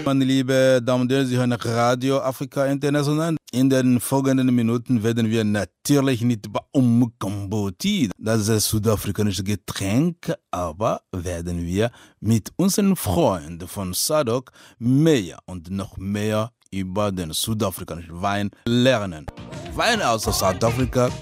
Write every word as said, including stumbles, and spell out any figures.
meine liebe Damen und Herren, Sie hören Radio Afrika International. In den folgenden Minuten werden wir natürlich nicht über Umkomboti, das ist das südafrikanische Getränk, aber werden wir mit unseren Freunden von Sadok mehr und noch mehr über den südafrikanischen Wein lernen. Wein aus Südafrika